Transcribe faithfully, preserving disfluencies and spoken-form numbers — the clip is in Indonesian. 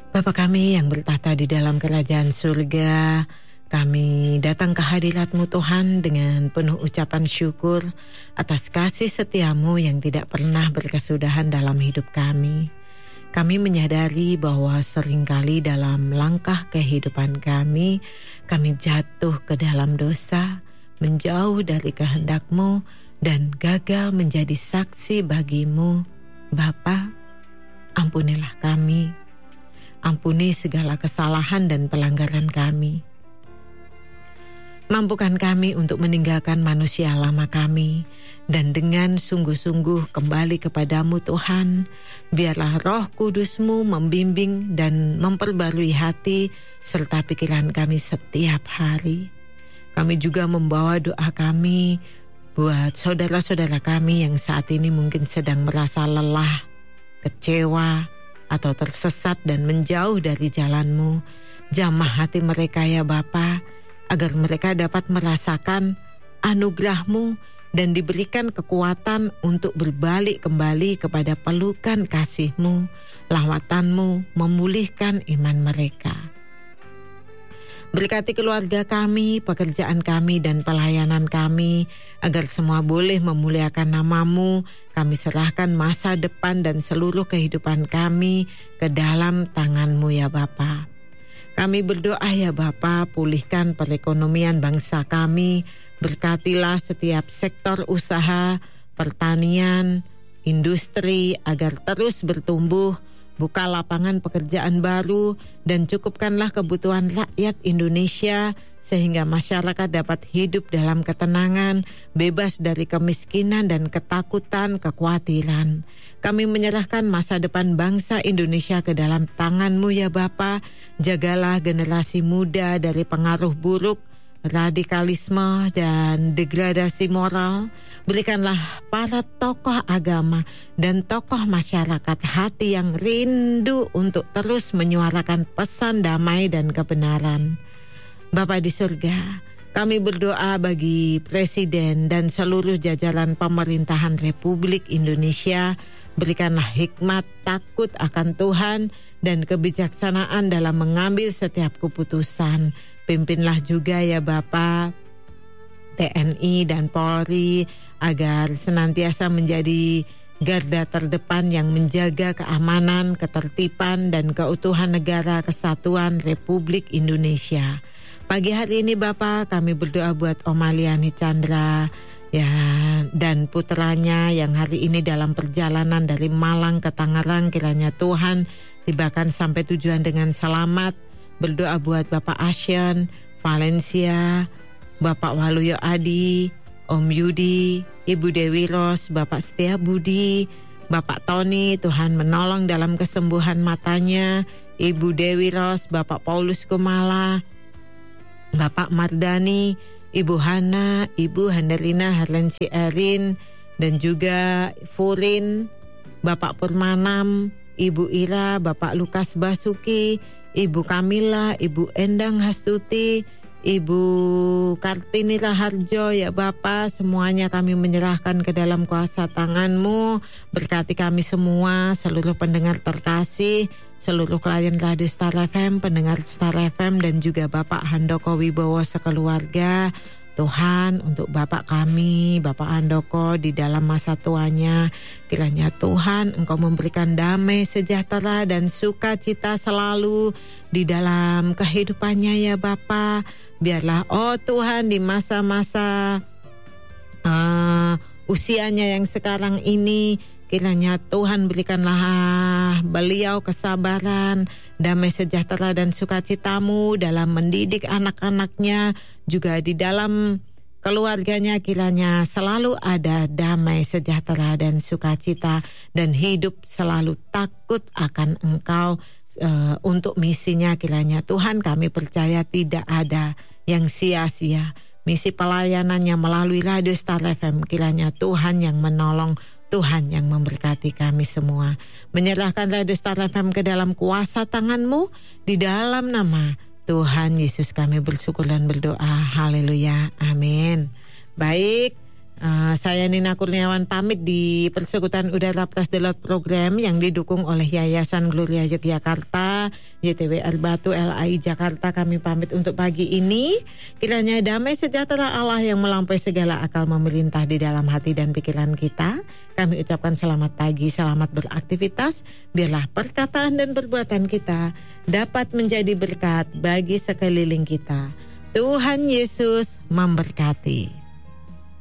Bapa kami yang bertahta di dalam kerajaan surga, kami datang ke hadirat-Mu Tuhan dengan penuh ucapan syukur atas kasih setia-Mu yang tidak pernah berkesudahan dalam hidup kami. Kami menyadari bahwa seringkali dalam langkah kehidupan kami, kami jatuh ke dalam dosa, menjauh dari kehendak-Mu, dan gagal menjadi saksi bagi-Mu. Bapa, ampunilah kami. Ampuni segala kesalahan dan pelanggaran kami. Mampukan kami untuk meninggalkan manusia lama kami, dan dengan sungguh-sungguh kembali kepadamu Tuhan. Biarlah Roh Kudus-Mu membimbing dan memperbarui hati serta pikiran kami setiap hari. Kami juga membawa doa kami buat saudara-saudara kami yang saat ini mungkin sedang merasa lelah, kecewa, atau tersesat dan menjauh dari jalan-Mu. Jamah hati mereka ya Bapa, agar mereka dapat merasakan anugerah-Mu dan diberikan kekuatan untuk berbalik kembali kepada pelukan kasih-Mu, lawatan-Mu, memulihkan iman mereka. Berkati keluarga kami, pekerjaan kami, dan pelayanan kami, agar semua boleh memuliakan nama-Mu. Kami serahkan masa depan dan seluruh kehidupan kami ke dalam tangan-Mu ya Bapa. Kami berdoa ya Bapa, pulihkan perekonomian bangsa kami. Berkatilah setiap sektor usaha, pertanian, industri agar terus bertumbuh. Buka lapangan pekerjaan baru dan cukupkanlah kebutuhan rakyat Indonesia sehingga masyarakat dapat hidup dalam ketenangan, bebas dari kemiskinan dan ketakutan, kekhawatiran. Kami menyerahkan masa depan bangsa Indonesia ke dalam tangan-Mu ya Bapa. Jagalah generasi muda dari pengaruh buruk, radikalisme, dan degradasi moral. Berikanlah para tokoh agama dan tokoh masyarakat hati yang rindu untuk terus menyuarakan pesan damai dan kebenaran. Bapa di surga, kami berdoa bagi Presiden dan seluruh jajaran pemerintahan Republik Indonesia. Berikanlah hikmat, takut akan Tuhan, dan kebijaksanaan dalam mengambil setiap keputusan. Pimpinlah juga ya Bapa T N I dan Polri agar senantiasa menjadi garda terdepan yang menjaga keamanan, ketertiban, dan keutuhan negara kesatuan Republik Indonesia. Pagi hari ini Bapa, kami berdoa buat Om Aliani Chandra ya, dan putranya yang hari ini dalam perjalanan dari Malang ke Tangerang. Kiranya Tuhan tibakan sampai tujuan dengan selamat. Berdoa buat Bapak Asyan, Valencia, Bapak Waluyo Adi, Om Yudi, Ibu Dewi Ros, Bapak Setia Budi, Bapak Tony, Tuhan menolong dalam kesembuhan matanya, Ibu Dewi Ros, Bapak Paulus Kumala, Bapak Mardani, Ibu Hana, Ibu Handelina Harlensi Erin, dan juga Furin, Bapak Purmanam, Ibu Ira, Bapak Lukas Basuki, Ibu Kamila, Ibu Endang Hastuti, Ibu Kartini Raharjo ya Bapa, semuanya kami menyerahkan ke dalam kuasa tangan-Mu. Berkati kami semua, seluruh pendengar terkasih, seluruh klien Radio Star F M, pendengar Star F M, dan juga Bapak Handoko Wibowo sekeluarga. Tuhan, untuk Bapak kami, Bapak Handoko di dalam masa tuanya, kiranya Tuhan Engkau memberikan damai, sejahtera, dan sukacita selalu di dalam kehidupannya ya Bapa. Biarlah oh Tuhan di masa-masa uh, usianya yang sekarang ini, kiranya Tuhan berikanlah beliau kesabaran, damai sejahtera, dan sukacita-Mu dalam mendidik anak-anaknya, juga di dalam keluarganya. Kiranya selalu ada damai sejahtera dan sukacita, dan hidup selalu takut akan Engkau uh, untuk misinya. Kiranya Tuhan, kami percaya tidak ada yang sia-sia. Misi pelayanannya melalui Radio Star F M, kiranya Tuhan yang menolong, Tuhan yang memberkati kami semua. Menyerahkan Radio Star F M ke dalam kuasa tangan-Mu, di dalam nama Tuhan Yesus kami bersyukur dan berdoa. Haleluya, amin. Baik, Uh, saya Nina Kurniawan pamit di Persekutuan Udara Praise the Lord program yang didukung oleh Yayasan Gloria Yogyakarta, Y T W R Batu, L A I Jakarta. Kami pamit untuk pagi ini. Kiranya damai sejahtera Allah yang melampaui segala akal memerintah di dalam hati dan pikiran kita. Kami ucapkan selamat pagi, selamat beraktivitas. Biarlah perkataan dan perbuatan kita dapat menjadi berkat bagi sekeliling kita. Tuhan Yesus memberkati.